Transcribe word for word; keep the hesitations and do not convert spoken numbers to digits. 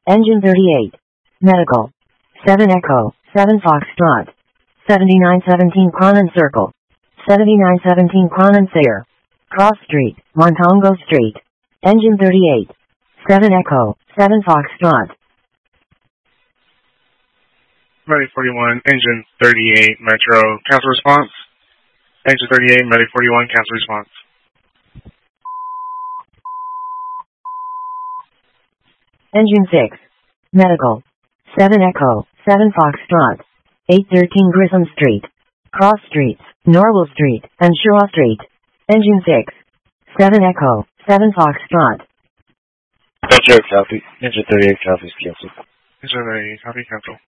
Engine thirty-eight. Medical. seven Echo, seven Foxtrot. seventy-nine seventeen Cronin Circle. seventy-nine seventeen Cronin Thayer. Cross Street, Montongo Street. Engine thirty-eight. seven Echo, seven Foxtrot. Medic forty-one, Engine thirty-eight, Metro, cancel response. Engine thirty-eight, Medic forty-one, cancel response. Engine six. Medical. seven Echo, seven Foxtrot. eight thirteen Grissom Street. Cross Streets, Norwell Street, and Shaw Street. Engine six. seven Echo, seven Foxtrot. Delta copy. Engine thirty-eight copies, cancel. Engine thirty-eight, copy, cancel.